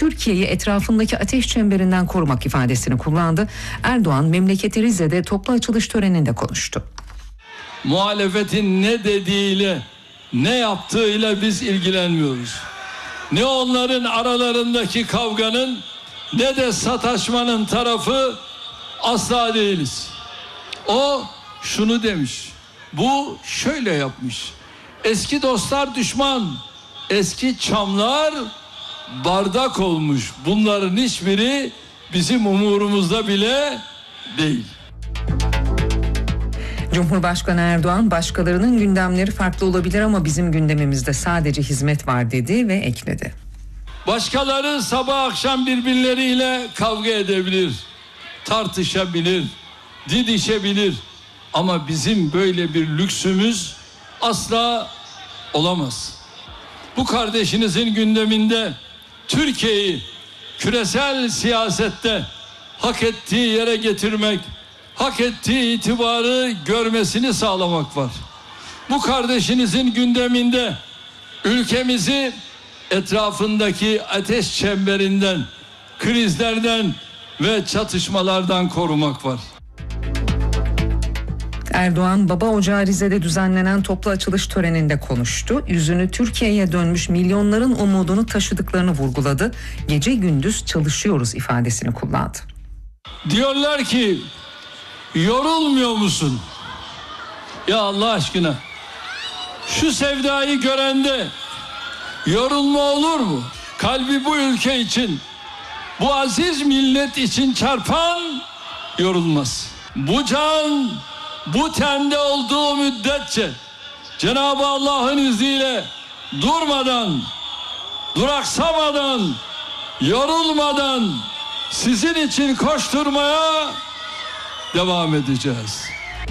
Türkiye'yi etrafındaki ateş çemberinden korumak ifadesini kullandı. Erdoğan memleketi Rize'de toplu açılış töreninde konuştu. Muhalefetin ne dediğiyle, ne yaptığıyla biz ilgilenmiyoruz. Ne onların aralarındaki kavganın ne de sataşmanın tarafı asla değiliz. O şunu demiş, bu şöyle yapmış. Eski dostlar düşman, eski çamlar bardak olmuş. Bunların hiçbiri bizim umurumuzda bile değil. Cumhurbaşkanı Erdoğan, başkalarının gündemleri farklı olabilir ama bizim gündemimizde sadece hizmet var dedi ve ekledi. Başkaları sabah akşam birbirleriyle kavga edebilir, tartışabilir, didişebilir. Ama bizim böyle bir lüksümüz asla olamaz. Bu kardeşinizin gündeminde Türkiye'yi küresel siyasette hak ettiği yere getirmek, hak ettiği itibarı görmesini sağlamak var. Bu kardeşinizin gündeminde ülkemizi etrafındaki ateş çemberinden, krizlerden ve çatışmalardan korumak var. Erdoğan, Baba Ocağı Rize'de düzenlenen toplu açılış töreninde konuştu. Yüzünü Türkiye'ye dönmüş milyonların umudunu taşıdıklarını vurguladı. Gece gündüz çalışıyoruz ifadesini kullandı. Diyorlar ki, yorulmuyor musun? Ya Allah aşkına, şu sevdayı görende yorulma olur mu? Kalbi bu ülke için, bu aziz millet için çarpan yorulmaz. Bu can, bu tende olduğu müddetçe Cenab-ı Allah'ın izniyle durmadan, duraksamadan, yorulmadan sizin için koşturmaya devam edeceğiz.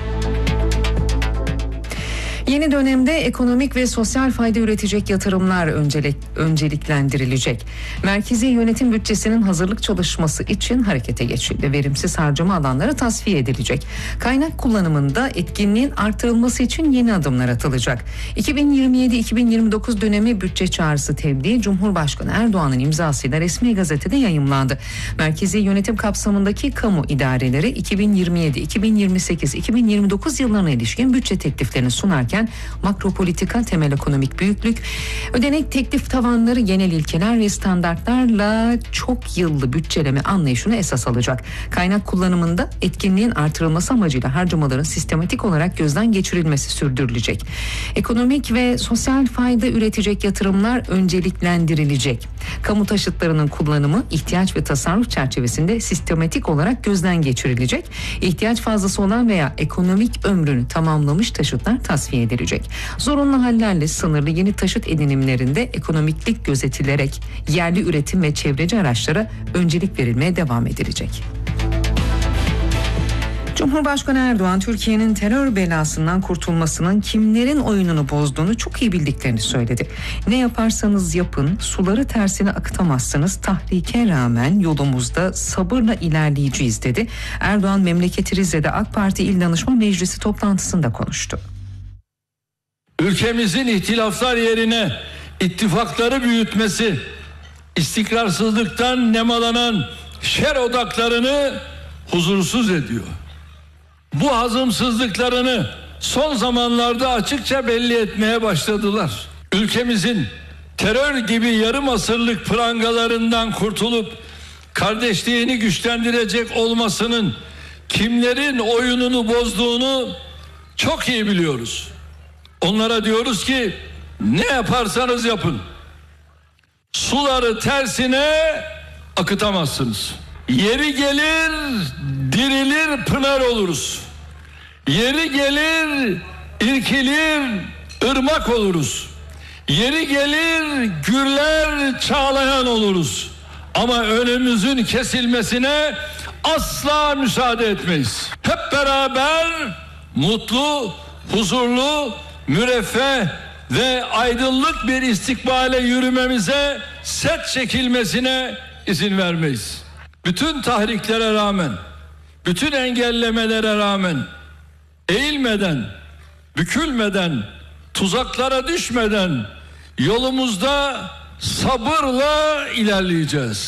Yeni dönemde ekonomik ve sosyal fayda üretecek yatırımlar önceliklendirilecek. Merkezi yönetim bütçesinin hazırlık çalışması için harekete geçildi. Verimsiz harcama alanları tasfiye edilecek. Kaynak kullanımında etkinliğin artırılması için yeni adımlar atılacak. 2027-2029 dönemi bütçe çağrısı tebliği Cumhurbaşkanı Erdoğan'ın imzasıyla resmi gazetede yayımlandı. Merkezi yönetim kapsamındaki kamu idareleri 2027, 2028, 2029 yıllarına ilişkin bütçe tekliflerini sunarken makro politika, temel ekonomik büyüklük, ödenek teklif tavanları, genel ilkeler ve standartlarla çok yıllı bütçeleme anlayışını esas alacak. Kaynak kullanımında etkinliğin artırılması amacıyla harcamaların sistematik olarak gözden geçirilmesi sürdürülecek. Ekonomik ve sosyal fayda üretecek yatırımlar önceliklendirilecek. Kamu taşıtlarının kullanımı ihtiyaç ve tasarruf çerçevesinde sistematik olarak gözden geçirilecek. İhtiyaç fazlası olan veya ekonomik ömrünü tamamlamış taşıtlar tasfiye edilecek. Zorunlu hallerle sınırlı yeni taşıt edinimlerinde ekonomiklik gözetilerek yerli üretim ve çevreci araçlara öncelik verilmeye devam edilecek. Cumhurbaşkanı Erdoğan, Türkiye'nin terör belasından kurtulmasının kimlerin oyununu bozduğunu çok iyi bildiklerini söyledi. Ne yaparsanız yapın, suları tersine akıtamazsınız. Tahrike rağmen yolumuzda sabırla ilerleyeceğiz dedi. Erdoğan, memleketi Rize'de AK Parti İl Danışma Meclisi toplantısında konuştu. Ülkemizin ihtilaflar yerine ittifakları büyütmesi, istikrarsızlıktan nemalanan şer odaklarını huzursuz ediyor. Bu hazımsızlıklarını son zamanlarda açıkça belli etmeye başladılar. Ülkemizin terör gibi yarım asırlık prangalarından kurtulup kardeşliğini güçlendirecek olmasının kimlerin oyununu bozduğunu çok iyi biliyoruz. Onlara diyoruz ki ne yaparsanız yapın, suları tersine akıtamazsınız. Yeri gelir dirilir pınar oluruz. Yeri gelir irkilir ırmak oluruz. Yeri gelir gürler çağlayan oluruz. Ama önümüzün kesilmesine asla müsaade etmeyiz. Hep beraber mutlu, huzurlu, müreffeh ve aydınlık bir istikbale yürümemize, set çekilmesine izin vermeyiz. Bütün tahriklere rağmen, bütün engellemelere rağmen eğilmeden, bükülmeden, tuzaklara düşmeden yolumuzda sabırla ilerleyeceğiz.